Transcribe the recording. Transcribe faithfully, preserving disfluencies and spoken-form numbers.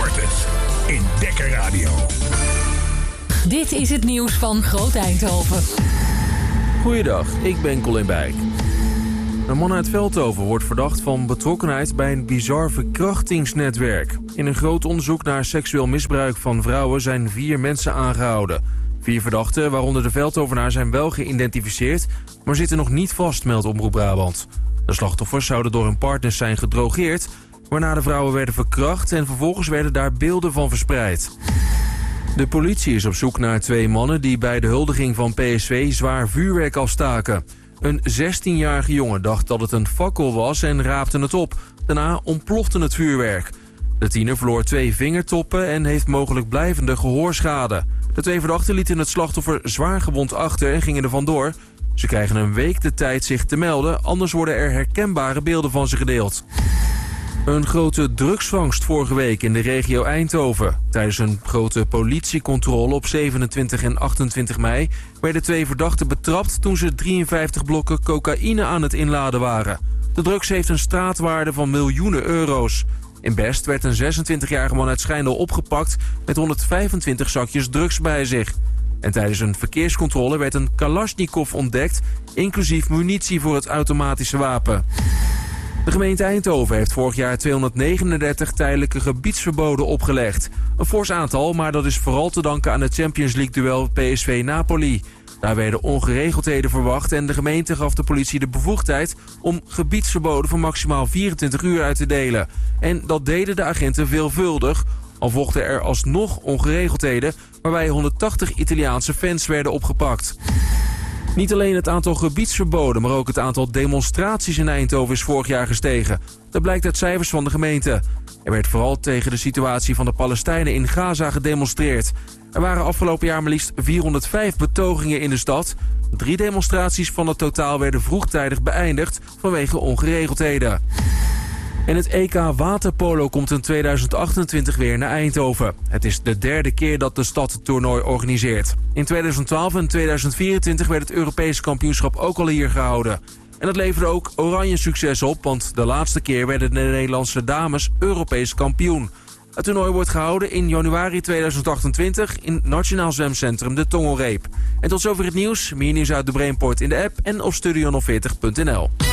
Martens in Dekker Radio. Dit is het nieuws van Groot Eindhoven. Goeiedag, ik ben Colin Bijk. Een man uit Veldhoven wordt verdacht van betrokkenheid bij een bizar verkrachtingsnetwerk. In een groot onderzoek naar seksueel misbruik van vrouwen zijn vier mensen aangehouden. Vier verdachten, waaronder de Veldhovenaar, zijn wel geïdentificeerd, maar zitten nog niet vast, meldt Omroep Brabant. De slachtoffers zouden door hun partners zijn gedrogeerd, waarna de vrouwen werden verkracht en vervolgens werden daar beelden van verspreid. De politie is op zoek naar twee mannen die bij de huldiging van P S V zwaar vuurwerk afstaken. Een zestienjarige jongen dacht dat het een fakkel was en raapte het op. Daarna ontplofte het vuurwerk. De tiener verloor twee vingertoppen en heeft mogelijk blijvende gehoorschade. De twee verdachten lieten het slachtoffer zwaar gewond achter en gingen er vandoor. Ze krijgen een week de tijd zich te melden, anders worden er herkenbare beelden van ze gedeeld. Een grote drugsvangst vorige week in de regio Eindhoven. Tijdens een grote politiecontrole op zevenentwintig en achtentwintig mei... werden twee verdachten betrapt toen ze drieënvijftig blokken cocaïne aan het inladen waren. De drugs heeft een straatwaarde van miljoenen euro's. In Best werd een zesentwintigjarige man uit Schijndel opgepakt met honderdvijfentwintig zakjes drugs bij zich. En tijdens een verkeerscontrole werd een Kalashnikov ontdekt, inclusief munitie voor het automatische wapen. De gemeente Eindhoven heeft vorig jaar tweehonderdnegenendertig tijdelijke gebiedsverboden opgelegd. Een fors aantal, maar dat is vooral te danken aan het Champions League-duel P S V-Napoli. Daar werden ongeregeldheden verwacht en de gemeente gaf de politie de bevoegdheid om gebiedsverboden van maximaal vierentwintig uur uit te delen. En dat deden de agenten veelvuldig, al vochten er alsnog ongeregeldheden waarbij honderdtachtig Italiaanse fans werden opgepakt. Niet alleen het aantal gebiedsverboden, maar ook het aantal demonstraties in Eindhoven is vorig jaar gestegen. Dat blijkt uit cijfers van de gemeente. Er werd vooral tegen de situatie van de Palestijnen in Gaza gedemonstreerd. Er waren afgelopen jaar maar liefst vierhonderdvijf betogingen in de stad. Drie demonstraties van het totaal werden vroegtijdig beëindigd vanwege ongeregeldheden. En het E K Waterpolo komt in tweeduizend achtentwintig weer naar Eindhoven. Het is de derde keer dat de stad het toernooi organiseert. In tweeduizend twaalf en tweeduizend vierentwintig werd het Europese kampioenschap ook al hier gehouden. En dat leverde ook oranje succes op, want de laatste keer werden de Nederlandse dames Europees kampioen. Het toernooi wordt gehouden in januari tweeduizend achtentwintig in het Nationaal Zwemcentrum de Tongelreep. En tot zover het nieuws. Meer nieuws uit de Brainport in de app en op studio nul veertig punt n l.